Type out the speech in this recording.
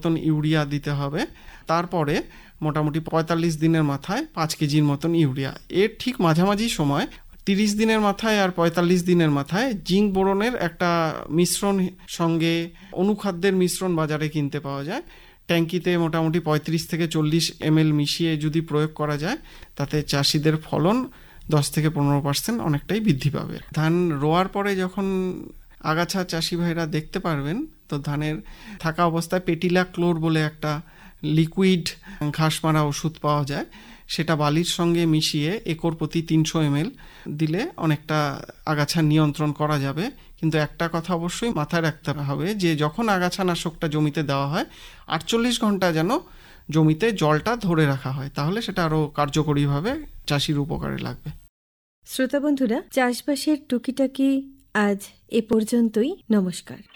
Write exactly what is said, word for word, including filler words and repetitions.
মতন ইউরিয়া দিতে হবে। তারপরে মোটামুটি পঁয়তাল্লিশ দিনের মাথায় পাঁচ কেজির মতন ইউরিয়া। এর ঠিক মাঝামাঝি সময় তিরিশ দিনের মাথায় আর পঁয়তাল্লিশ দিনের মাথায় জিঙ্ক বোরনের একটা মিশ্রণ সঙ্গে অনুখাদ্যের মিশ্রণ বাজারে কিনতে পাওয়া যায়। ট্যাঙ্কিতে মোটামুটি পঁয়ত্রিশ থেকে চল্লিশ এম এল মিশিয়ে যদি প্রয়োগ করা যায়, তাতে চাষিদের ফলন দশ থেকে পনেরো পার্সেন্ট অনেকটাই বৃদ্ধি পাবে। ধান রোয়ার পরে যখন আগাছা চাষি ভাইরা দেখতে পারবেন, তো ধানের থাকা অবস্থায় পেটিলা ক্লোর বলে একটা লিকুইড ঘাস মারা ওষুধ পাওয়া যায়, সেটা বালির সঙ্গে মিশিয়ে একর প্রতি তিনশো এম এল দিলে অনেকটা আগাছা নিয়ন্ত্রণ করা যাবে। কিন্তু একটা কথা অবশ্যই মাথায় রাখতে হবে যে যখন আগাছা নাশকটা জমিতে দেওয়া হয়, আটচল্লিশ ঘন্টা যেন জমিতে জলটা ধরে রাখা হয়, তাহলে সেটা আরও কার্যকরীভাবে চাষির উপকারে লাগবে। শ্রোতা বন্ধুরা, চাষবাসের টুকিটাকি আজ এ পর্যন্তই। নমস্কার।